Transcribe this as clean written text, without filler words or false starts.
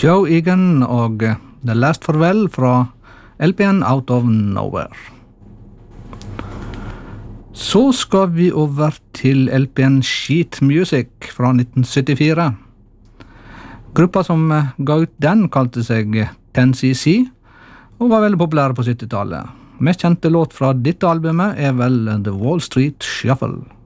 Joe Egan og The Last Farewell fra LPN Out of Nowhere. Så skal vi over til LPN Sheet Music fra 1974. Gruppa som ga ut den kalte seg 10cc og var veldig populære på 70-tallet. Mest kjente låt fra dette albumet er vel The Wall Street Shuffle.